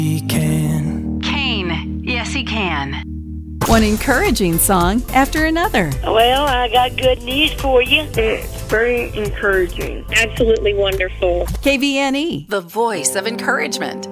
He can. Kane, yes he can. One encouraging song after another. Well, I got good news for you. It's very encouraging. Absolutely wonderful. KVNE, The voice of encouragement.